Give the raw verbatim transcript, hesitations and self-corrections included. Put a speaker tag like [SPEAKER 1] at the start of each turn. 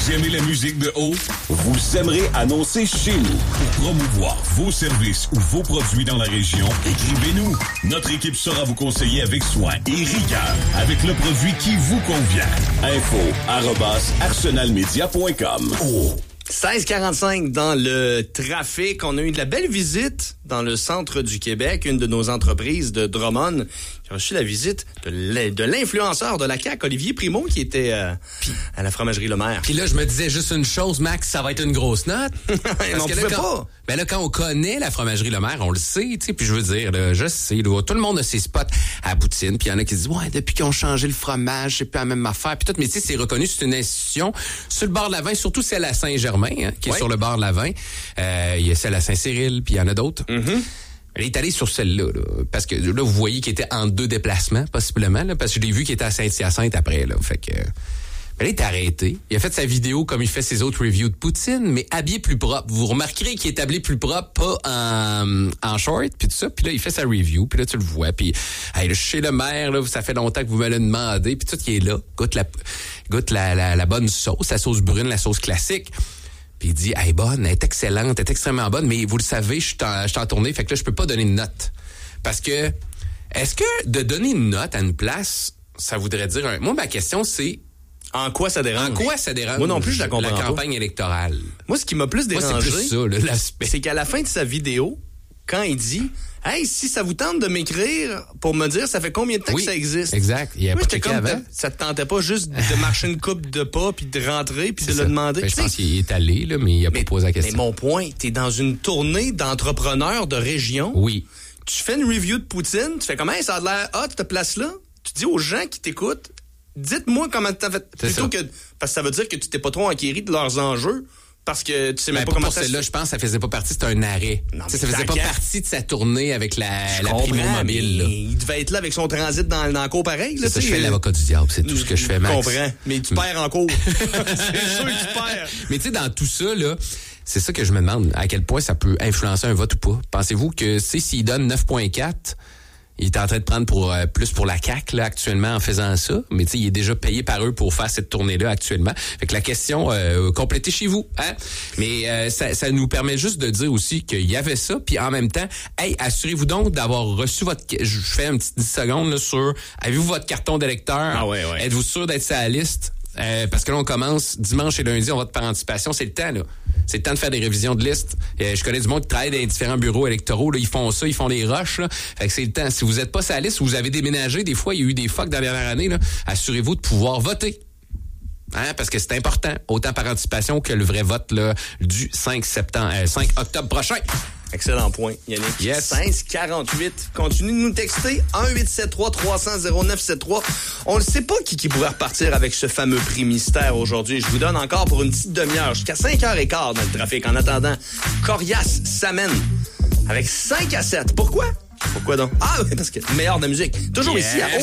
[SPEAKER 1] Vous aimez la musique de haut? Vous aimerez annoncer chez nous. Pour promouvoir vos services ou vos produits dans la région, écrivez-nous. Notre équipe saura vous conseiller avec soin et rigueur, avec le produit qui vous convient. Info arobase arsenalmedia point com. Oh.
[SPEAKER 2] seize quarante-cinq dans le trafic. On a eu de la belle visite dans le centre du Québec. Une de nos entreprises de Drummond qui a reçu la visite de l'influenceur de la C A Q, Olivier Primo, qui était euh, Pis, à la fromagerie Le Maire.
[SPEAKER 3] Puis là, je me disais juste une chose, Max, ça va être une grosse note. Parce que là, quand, pas. Ben là, quand on connaît la fromagerie Le Maire, on le sait, tu sais. Puis je veux dire, là, je sais, là, tout le monde a ses spots à poutine. Puis il y en a qui disent, ouais, depuis qu'ils ont changé le fromage, c'est plus la même affaire. Puis tout, mais tu sais, c'est reconnu, c'est une institution sur le bord de la Vin, surtout celle à Saint-Germain, hein, qui est ouais. sur le bord de la Vin. Euh, il y a celle à Saint-Cyril, puis il y en a d'autres. Mm-hmm. Elle est allée sur celle-là, là, parce que là, vous voyez qu'il était en deux déplacements, possiblement, là, parce que je l'ai vu qu'il était à Saint-Hyacinthe après, là. Fait que, elle est arrêtée. Il a fait sa vidéo comme il fait ses autres reviews de poutine, mais habillé plus propre. Vous remarquerez qu'il est habillé plus propre, pas en, en short, puis tout ça. Puis là, il fait sa review, puis là, tu le vois. Puis, hey, là, chez le maire, là, ça fait longtemps que vous me l'avez demandé, puis tout qui est là, goûte la, goûte la, la, la bonne sauce, la sauce brune, la sauce classique. Puis il dit, elle est bonne, elle est excellente, elle est extrêmement bonne, mais vous le savez, je suis en, je suis en tournée, fait que là, je peux pas donner une note. Parce que, est-ce que de donner une note à une place, ça voudrait dire... Un... Moi, ma question, c'est...
[SPEAKER 2] En quoi ça dérange?
[SPEAKER 3] En quoi ça dérange?
[SPEAKER 2] Moi non plus, je la comprends
[SPEAKER 3] La campagne
[SPEAKER 2] pas.
[SPEAKER 3] électorale.
[SPEAKER 2] Moi, ce qui m'a plus dérangé,
[SPEAKER 3] Moi, c'est plus ça, là, l'aspect.
[SPEAKER 2] C'est qu'à la fin de sa vidéo, quand il dit... Hey, si ça vous tente de m'écrire pour me dire ça fait combien de temps
[SPEAKER 3] oui,
[SPEAKER 2] que ça existe.
[SPEAKER 3] Exact. Il y a
[SPEAKER 2] Moi,
[SPEAKER 3] pas
[SPEAKER 2] j'étais comme
[SPEAKER 3] avant.
[SPEAKER 2] Ça te tentait pas juste de marcher une coupe de pas puis de rentrer puis de
[SPEAKER 3] ça.
[SPEAKER 2] le demander.
[SPEAKER 3] Ben, je pense qu'il est allé là, mais il a
[SPEAKER 2] mais,
[SPEAKER 3] pas posé la question.
[SPEAKER 2] Mais mon point, t'es dans une tournée d'entrepreneurs de région.
[SPEAKER 3] Oui.
[SPEAKER 2] Tu fais une review de poutine, tu fais comment hey, ça a l'air hot cette place là. Tu dis aux gens qui t'écoutent, dites-moi comment t'as fait.
[SPEAKER 3] C'est
[SPEAKER 2] plutôt
[SPEAKER 3] ça.
[SPEAKER 2] que parce que ça veut dire que tu t'es pas trop enquéri de leurs enjeux. Parce que tu sais même
[SPEAKER 3] ben,
[SPEAKER 2] pas comment
[SPEAKER 3] pour
[SPEAKER 2] ça
[SPEAKER 3] celle-là, je pense que ça faisait pas partie, c'était un arrêt.
[SPEAKER 2] Non,
[SPEAKER 3] ça faisait pas partie de sa tournée avec la,
[SPEAKER 2] je
[SPEAKER 3] la
[SPEAKER 2] comprends,
[SPEAKER 3] Primo Mobile. Là.
[SPEAKER 2] Il devait être là avec son transit dans, dans le cours pareil. Là,
[SPEAKER 3] c'est ça, je fais l'avocat du diable, c'est tout ce que je fais, Max.
[SPEAKER 2] Je comprends, mais tu perds en cours. C'est sûr que tu perds.
[SPEAKER 3] Mais tu sais, dans tout ça, là, c'est ça que je me demande, à quel point ça peut influencer un vote ou pas. Pensez-vous que c'est s'il donne neuf virgule quatre, il est en train de prendre pour euh, plus pour la C A Q là, actuellement en faisant ça, mais tu sais il est déjà payé par eux pour faire cette tournée-là actuellement. Fait que la question euh, complétez chez vous, hein. Mais euh, ça, ça nous permet juste de dire aussi qu'il y avait ça, puis en même temps, hey, assurez-vous donc d'avoir reçu votre. Je fais une petite dix secondes là sur. Avez-vous votre carton d'électeur?
[SPEAKER 2] Ah ouais, ouais.
[SPEAKER 3] Êtes-vous sûr d'être sur la liste? Euh, parce que là, on commence dimanche et lundi, on vote par anticipation. C'est le temps, là. C'est le temps de faire des révisions de liste. Euh, je connais du monde qui travaille dans les différents bureaux électoraux. Là, ils font ça, ils font des rushs. Là. Fait que c'est le temps. Si vous n'êtes pas sur la liste, vous avez déménagé, des fois, il y a eu des fucks dans la dernière année, là, assurez-vous de pouvoir voter. Hein, parce que c'est important, autant par anticipation que le vrai vote là, du cinq septembre, euh, cinq octobre prochain.
[SPEAKER 2] Excellent point, Yannick.
[SPEAKER 3] Yes.
[SPEAKER 2] seize quarante-huit. Continue de nous texter. un huit sept trois trois cents zéro neuf sept trois. On ne sait pas qui, qui pourrait repartir avec ce fameux prix mystère aujourd'hui. Je vous donne encore pour une petite demi-heure, jusqu'à cinq heures quinze dans le trafic. En attendant, Corias s'amène avec cinq à sept. Pourquoi? Pourquoi donc? Ah oui, parce que meilleur de la musique. Toujours
[SPEAKER 3] Yeah.
[SPEAKER 2] ici à